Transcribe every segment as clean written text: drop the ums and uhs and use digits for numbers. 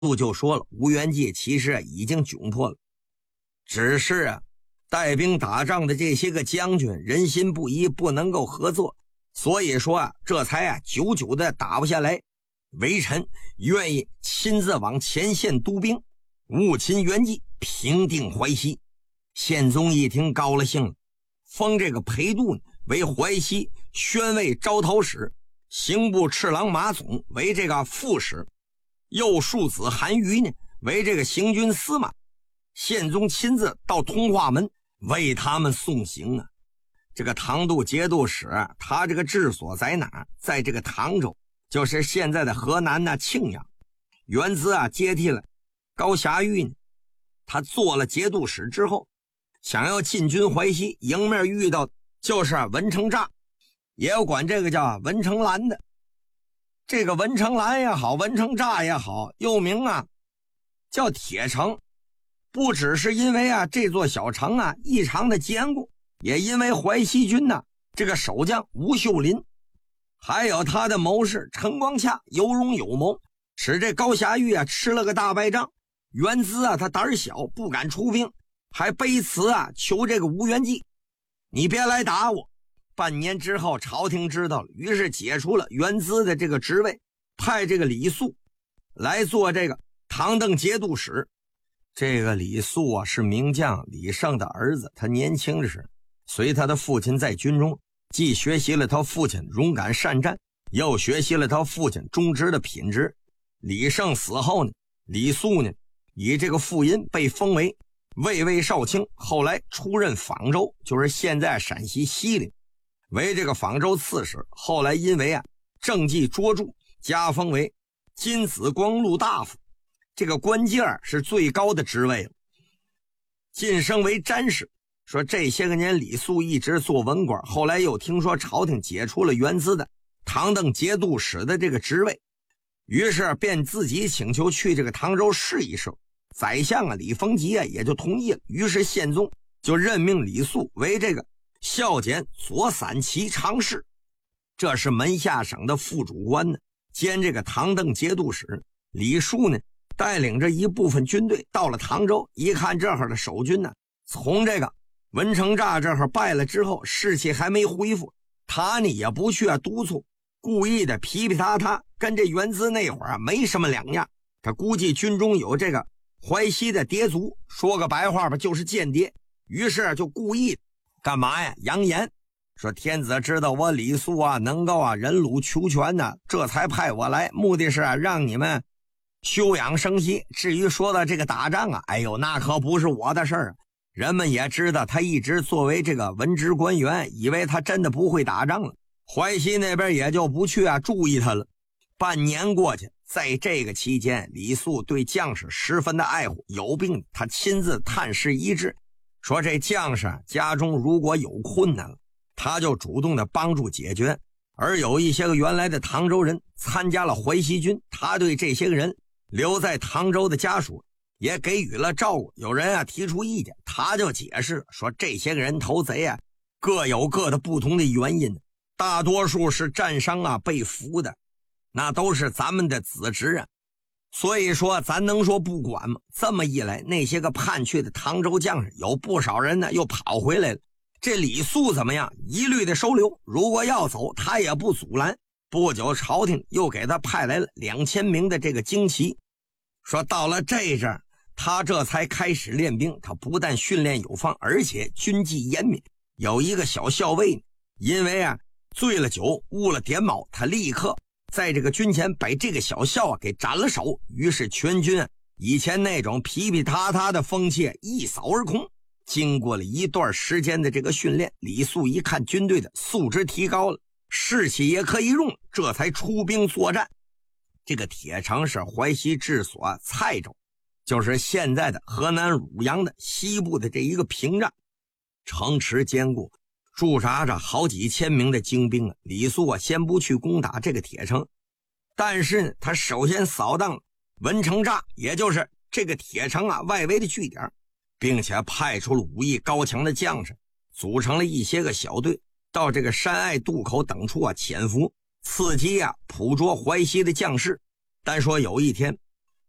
杜就说了，吴元济其实已经窘迫了，只是带兵打仗的这些个将军人心不一，不能够合作，所以说这才久久的打不下来。微臣愿意亲自往前线督兵，务擒元济，平定淮西。宪宗一听高了兴了，封这个裴度为淮西宣慰招讨使，刑部侍郎马总为这个副使，右庶子韩愈呢为这个行军司马。宪宗亲自到通化门为他们送行啊。这个唐度节度使他这个治所在哪？在这个唐州，就是现在的河南庆阳。元资接替了高霞玉呢，他做了节度使之后，想要进军淮西，迎面遇到就是文成诈，也有管这个叫文成兰的。这个文成兰也好，文成诈也好，又名叫铁城。不只是因为这座小城异常的坚固，也因为淮西军这个守将吴秀林，还有他的谋士陈光洽有勇有谋，使这高霞玉吃了个大败仗。元资他胆小不敢出兵，还背辞求这个吴元济，你别来打我。半年之后朝廷知道了，于是解除了元资的这个职位，派这个李肃来做这个唐邓节度使。这个李肃是名将李胜的儿子，他年轻时随他的父亲在军中，既学习了他父亲勇敢善战，又学习了他父亲忠直的品质。李胜死后呢，李肃呢以这个父荫被封为卫尉少卿，后来出任枋州，就是现在陕西西陵，为这个枋州刺史。后来因为政绩卓著，加封为金紫光禄大夫，这个官阶是最高的职位了，晋升为詹事。说这些个年李肃一直做文官，后来又听说朝廷解除了元资的唐邓节度使的这个职位，于是便自己请求去这个唐州试一试。宰相李逢吉也就同意了，于是宪宗就任命李肃为这个校检左散骑常侍，这是门下省的副主官呢，兼这个唐邓节度使。李肃呢带领着一部分军队到了唐州，一看这会儿的守军呢，从这个文成诈这会儿败了之后，士气还没恢复，他呢也不去督促，故意的皮皮塌塌，跟这元资那会儿没什么两样。他估计军中有这个淮西的谍族，说个白话吧，就是间谍，于是就故意干嘛呀？扬言说天子知道我李肃能够忍辱求全呢，这才派我来，目的是让你们休养生息。至于说到这个打仗哎呦，那可不是我的事儿。人们也知道他一直作为这个文职官员，以为他真的不会打仗了，淮西那边也就不去注意他了。半年过去，在这个期间，李肃对将士十分的爱护，有病他亲自探视医治，说这将士家中如果有困难了，他就主动的帮助解决。而有一些个原来的唐州人参加了淮西军，他对这些个人留在唐州的家属也给予了照顾。有人提出意见，他就解释说这些个人头贼各有各的不同的原因，大多数是战伤被俘的，那都是咱们的子侄所以说咱能说不管吗？这么一来，那些个叛去的唐州将士有不少人又跑回来了。这李肃怎么样？一律的收留，如果要走他也不阻拦。不久朝廷又给他派来了2000名的这个精骑，说到了这阵他这才开始练兵。他不但训练有方，而且军纪严明。有一个小校尉因为醉了酒误了点卯，他立刻在这个军前把这个小校给斩了首。于是全军以前那种皮皮塌塌的风气一扫而空。经过了一段时间的这个训练，李肃一看军队的素质提高了，士气也可以用，这才出兵作战。这个铁城是淮西治所蔡州，就是现在的河南汝阳的西部的这一个屏障，城池坚固，驻扎着好几千名的精兵李肃先不去攻打这个铁城，但是呢，他首先扫荡了文成诈，也就是这个铁城外围的据点，并且派出了武艺高强的将士，组成了一些个小队，到这个山隘渡口等处潜伏，刺激捕捉淮西的将士。但说有一天，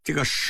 这个